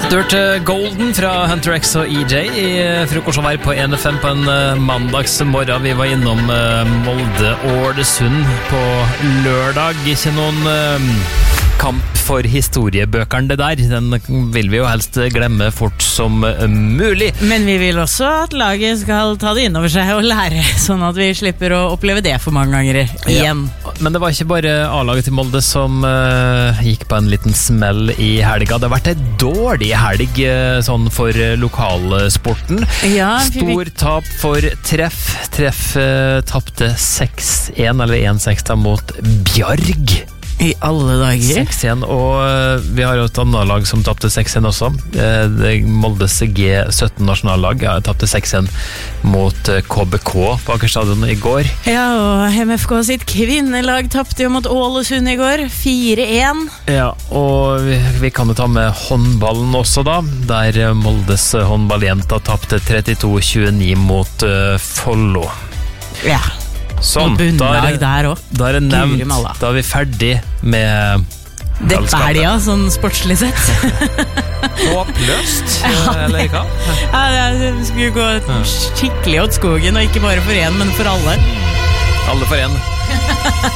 Dirt Golden fra Hunter X og EJ I frokost og vær på 1FM på en mandagsmorgen. Vi var innom Molde og Ålesund på lørdag. Ikke noen kamp for historiebøkene det der. Den vil vi jo helst glemme fort som mulig. Men vi vil også at laget skal ta det inn over seg og lære, sånn at vi slipper å oppleve det for mange ganger igjen. Ja, men det var ikke bare A-laget til Molde som gikk på en liten smell I helga. Det har vært en dårlig helg sånn for lokalsporten. Ja, Stor tap for Treff. Treff tappte 6-1 eller 1-6 mot Bjarg. I alle dager 6-1, og vi har jo et annet lag som tappte 6-1 også. Moldes G17 nasjonallag tappte 6-1 mot KBK på Akerstadion I går. Ja, og MFK sitt kvinnelag tappte jo mot Ålesund I går 4-1. Ja, og vi kan jo ta med håndballen også da, der Moldes håndballjenta tappte 32-29 mot Follo. Ja, sånn, og bunnlag der også. Da det nevnt, da vi ferdig med dette helga, sånn sportslig sett. Håpløst, eller hva? Ja, det skulle gå skikkelig åt skogen, og ikke bare for en, men for alle. Alle for en.